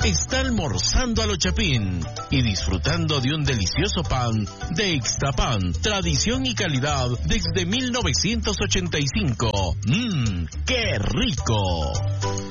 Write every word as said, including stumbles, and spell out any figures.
está almorzando a lo chapín y disfrutando de un delicioso pan de Ixtapan, tradición y calidad desde mil novecientos ochenta y cinco. ¡Mmm, qué rico!